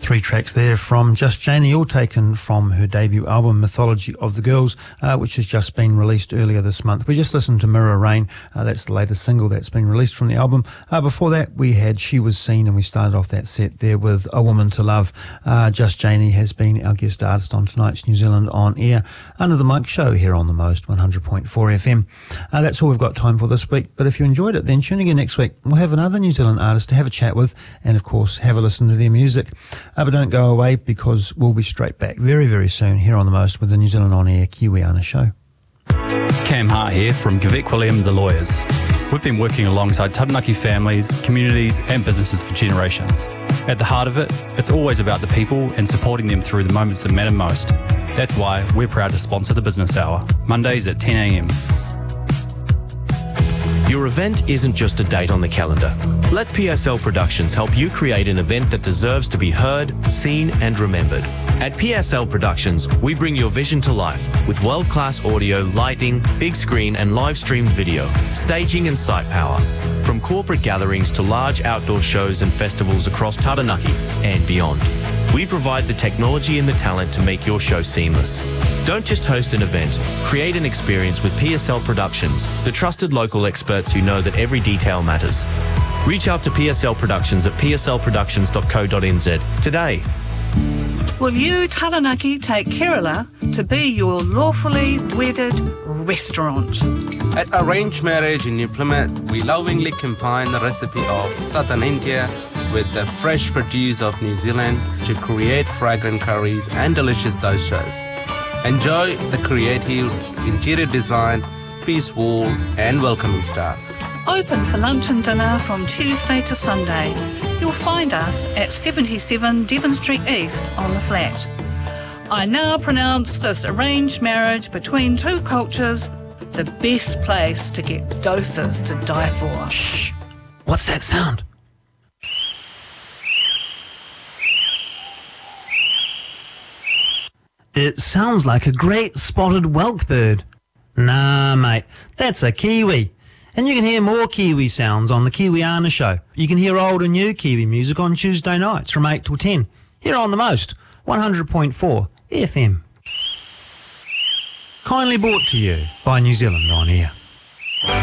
Three tracks there from Just Janie, all taken from her debut album Mythology of the Girls, which has just been released earlier this month. We just listened to Mirror Rain. That's the latest single that's been released from the album. Before that, we had She Was Seen, and we started off that set there with A Woman to Love. Just Janie has been our guest artist on tonight's New Zealand On Air Under the Mic show here on the Most 100.4 FM. That's all we've got time for this week, but if you enjoyed it, then tune in next week. We'll have another New Zealand artist to have a chat with and, of course, have a listen to their music. But don't go away, because we'll be straight back very, very soon here on the Most with the New Zealand On Air Kiwiana show. Cam Hart here from Gavek William The Lawyers. We've been working alongside Taranaki families, communities and businesses for generations. At the heart of it, it's always about the people and supporting them through the moments that matter most. That's why we're proud to sponsor the Business Hour, Mondays at 10 a.m. Your event isn't just a date on the calendar. Let PSL Productions help you create an event that deserves to be heard, seen and remembered. At PSL Productions, we bring your vision to life with world-class audio, lighting, big screen and live-streamed video, staging and site power. From corporate gatherings to large outdoor shows and festivals across Taranaki and beyond. We provide the technology and the talent to make your show seamless. Don't just host an event, create an experience with PSL Productions, the trusted local experts who know that every detail matters. Reach out to PSL Productions at pslproductions.co.nz today. Will you, Taranaki, take Kerala to be your lawfully wedded restaurant? At Arranged Marriage in New Plymouth, we lovingly combine the recipe of Southern India with the fresh produce of New Zealand to create fragrant curries and delicious dosas. Enjoy the creative interior design, peace wall and welcoming staff. Open for lunch and dinner from Tuesday to Sunday. You'll find us at 77 Devon Street East on the flat. I now pronounce this arranged marriage between two cultures the best place to get doses to die for. Shh! What's that sound? It sounds like a great spotted whelk bird. Nah, mate, that's a kiwi. And you can hear more Kiwi sounds on the Kiwiana show. You can hear old and new Kiwi music on Tuesday nights from 8 till 10, here on the Most, 100.4 FM. Kindly brought to you by New Zealand On Air.